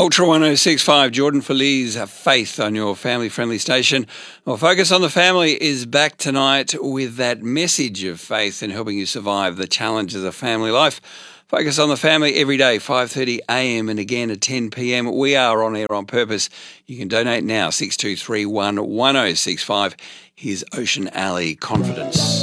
Ultra 1065, Jordan Feliz, Faith on your family-friendly station. Well, Focus on the Family is back tonight with that message of faith in helping you survive the challenges of family life. Focus on the Family every day, 5:30 a.m. and again at 10 p.m. We are on air on purpose. You can donate now, 6231 1065. Here's Ocean Alley Confidence.